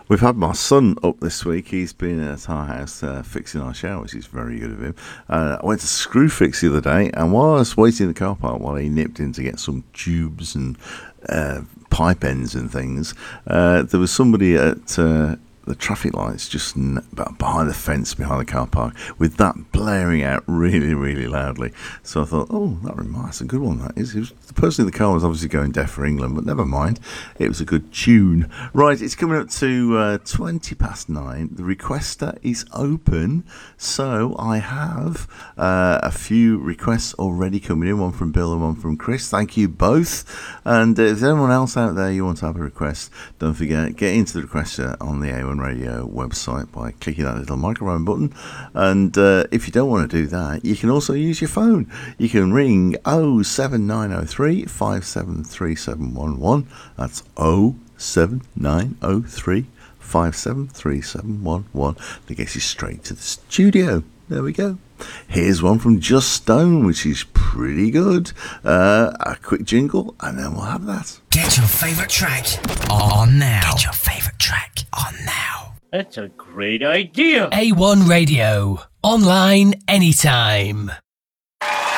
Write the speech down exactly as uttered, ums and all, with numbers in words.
We've had my son up this week. He's been at our house uh, fixing our showers. He's very good of him. Uh, I went to Screwfix the other day, and while I was waiting in the car park, while he nipped in to get some tubes and uh, pipe ends and things, uh, there was somebody at uh, the traffic lights just n- behind the fence behind the car park with that blaring out really, really loudly. So I thought, oh, that reminds, that's a good one, that is. It was, the person in the car was obviously going deaf for England, but never mind. It was a good tune. Right, it's coming up to uh, twenty past nine. The requester is open, so I have uh, a few requests already coming in, one from Bill and one from Chris. Thank you both. And uh, if there's anyone else out there you want to have a request, don't forget, get into the requester on the A one Radio website by clicking that little microphone button. And uh, if you don't want to do that, you can also use your phone. You can ring oh seven nine oh three, five seven three seven one one. That's oh seven nine oh three, five seven three seven one one. That gets you straight to the studio. There we go. Here's one from Just Stone, which is pretty good. Uh, a quick jingle, and then we'll have that. Get your favourite track on now. Get your favourite track on now. That's a great idea. A one Radio. Online anytime.